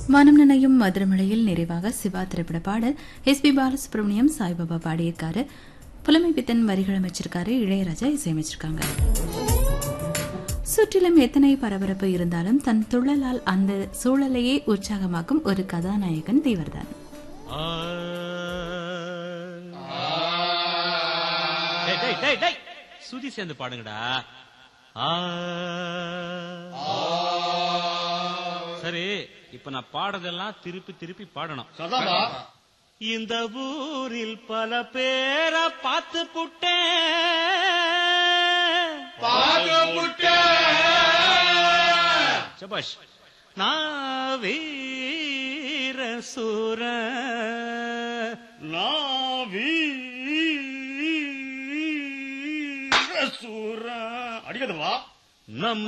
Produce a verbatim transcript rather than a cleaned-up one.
மனம் நினையும் மதுரமழையில் நிறைவாக சிவா திரைப்பட பாடல் எஸ் பி பாலசுப்ரமணியம் சாய்பாபா பாடியிருக்காரு. புலமை பித்தன் வரிகள் அமைச்சிருக்காரு, இளையராஜா இசையமைச்சிருக்காங்க. சுற்றிலும் எத்தனை பரபரப்பு இருந்தாலும் தன் துள்ளலால் அந்த சூழலையே உற்சாகமாக்கும் ஒரு கதாநாயகன் தேவர்தான். சுதி சேர்ந்து பாடுங்கடா. சரி, இப்ப நான் பாடுறதெல்லாம் திருப்பி திருப்பி பாடணும். இந்த ஊரில் பல பேரை பார்த்து புட்டேன். சபாஷ். நான் வீர சூர அடிக்கதவா நம்ம